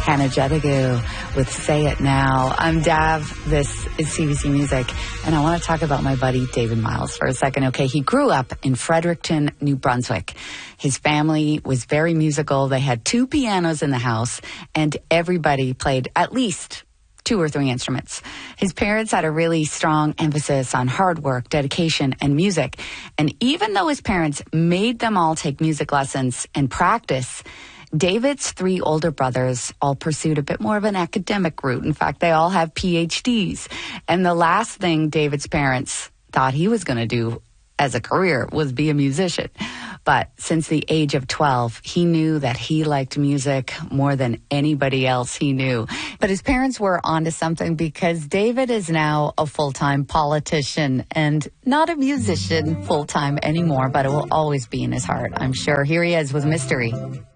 Hannah Jedigu with Say It Now. I'm Dav. This is CBC Music, and I want to talk about my buddy David Miles for a second. Okay, he grew up in Fredericton, New Brunswick. His family was very musical. They had 2 pianos in the house, and everybody played at least 2 or 3 instruments. His parents had a really strong emphasis on hard work, dedication, and music. And even though his parents made them all take music lessons and practice, David's 3 older brothers all pursued a bit more of an academic route. In fact, they all have PhDs. And the last thing David's parents thought he was going to do as a career was be a musician. But since the age of 12, he knew that he liked music more than anybody else he knew. But his parents were onto something, because David is now a full-time politician and not a musician full-time anymore, but it will always be in his heart, I'm sure. Here he is with Mystery.